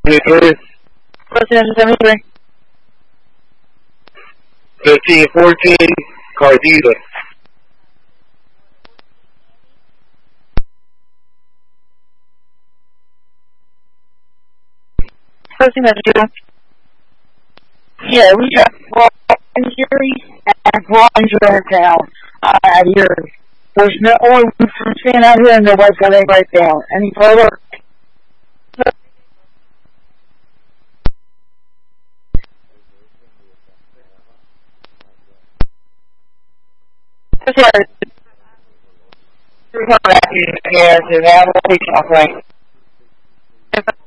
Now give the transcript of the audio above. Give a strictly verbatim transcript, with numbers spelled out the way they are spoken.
seventy-three. President seventy-three. fifteen fourteen, Cardita. Posting message zero. Yeah, we got four injuries and four injuries down uh, out here. There's no only one from staying out here and nobody's got anybody down. Any further? Yes, it has a patient, right?